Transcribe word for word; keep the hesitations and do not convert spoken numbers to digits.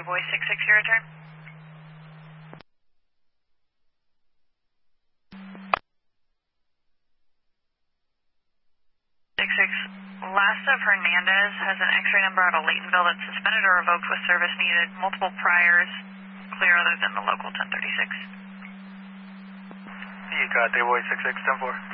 Dayboy six six, your return. six six, last of Hernandez has an X-ray number out of Laytonville that's suspended or revoked with service needed. Multiple priors, clear other than the local ten thirty-six. You got Dayboy six six, ten four.